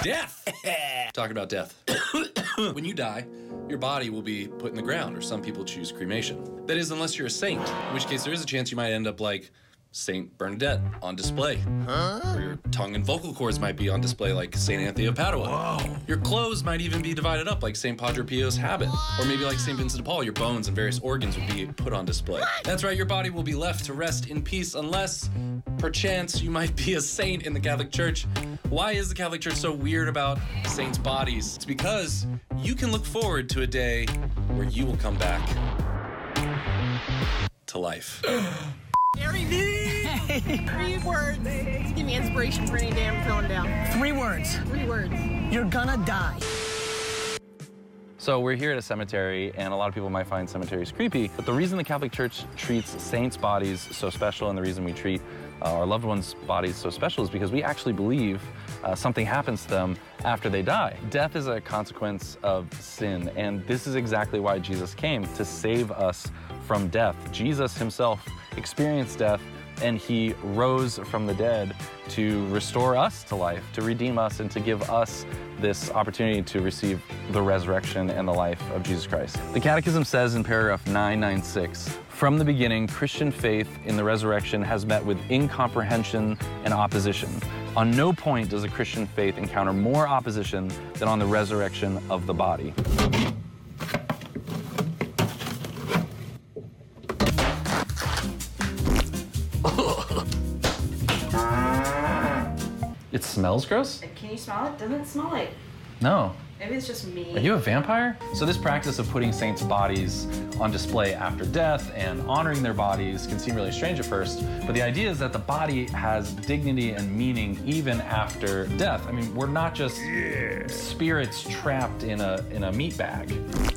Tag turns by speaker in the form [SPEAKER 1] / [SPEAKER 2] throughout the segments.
[SPEAKER 1] Death! Talk about death. When you die, your body will be put in the ground, or some people choose cremation. That is, unless you're a saint, in which case there is a chance you might end up like Saint Bernadette on display. Or your tongue and vocal cords might be on display like Saint Anthony of Padua.
[SPEAKER 2] Whoa.
[SPEAKER 1] Your clothes might even be divided up like Saint Padre Pio's habit. Or maybe like Saint Vincent de Paul, your bones and various organs would be put on display. That's right, your body will be left to rest in peace unless, perchance, you might be a saint in the Catholic Church. Why is the Catholic Church so weird about saints' bodies? It's because you can look forward to a day where you will come back to life.
[SPEAKER 3] Gary V! 3 words. Give me inspiration for any day I'm feeling down.
[SPEAKER 4] 3 words.
[SPEAKER 3] 3 words.
[SPEAKER 4] You're gonna die.
[SPEAKER 5] So we're here at a cemetery, and a lot of people might find cemeteries creepy, but the reason the Catholic Church treats saints' bodies so special, and the reason we treat our loved ones' bodies so special, is because we actually believe something happens to them after they die. Death is a consequence of sin, and this is exactly why Jesus came, to save us from death. Jesus himself experienced death, and he rose from the dead to restore us to life, to redeem us, and to give us this opportunity to receive the resurrection and the life of Jesus Christ. The Catechism says in paragraph 996, from the beginning, Christian faith in the resurrection has met with incomprehension and opposition. On no point does a Christian faith encounter more opposition than on the resurrection of the body. It smells gross?
[SPEAKER 6] Can you smell it? Doesn't it smell like...
[SPEAKER 5] No.
[SPEAKER 6] Maybe it's just me.
[SPEAKER 5] Are you a vampire? So this practice of putting saints' bodies on display after death and honoring their bodies can seem really strange at first, but the idea is that the body has dignity and meaning even after death. I mean, we're not just spirits trapped in a meat bag.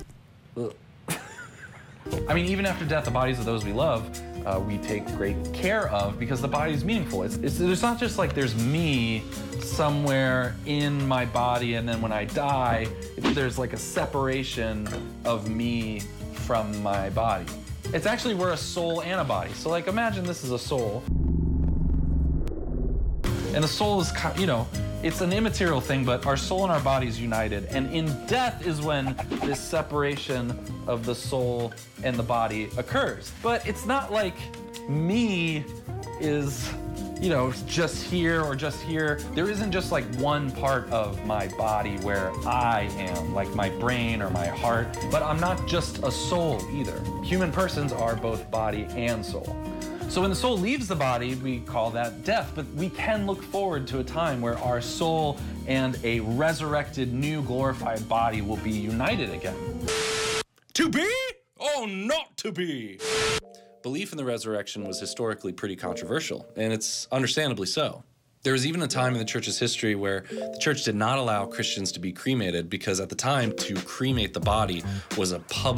[SPEAKER 5] I mean, even after death, the bodies of those we love, we take great care of because the body is meaningful. It's not just like there's me somewhere in my body and then when I die, there's like a separation of me from my body. It's actually, we're a soul and a body. So like imagine this is a soul. And the soul is, you know, it's an immaterial thing, but our soul and our body is united. And in death is when this separation of the soul and the body occurs. But it's not like me is, you know, just here or just here. There isn't just like one part of my body where I am, like my brain or my heart, but I'm not just a soul either. Human persons are both body and soul. So when the soul leaves the body, we call that death, but we can look forward to a time where our soul and a resurrected, new, glorified body will be united again.
[SPEAKER 1] To be? Oh, not to be! Belief in the resurrection was historically pretty controversial, and it's understandably so. There was even a time in the church's history where the church did not allow Christians to be cremated because at the time, to cremate the body was a public